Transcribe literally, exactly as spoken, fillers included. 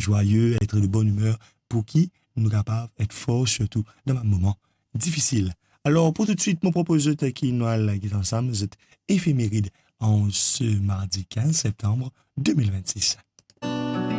joyeux, être de bonne humeur, pour qui nous capables d'être forts, surtout dans un moment difficile. Alors, pour tout de suite, mon propose qui nous allons ensemble, cette éphéméride en ce mardi quinze septembre deux mille vingt-six.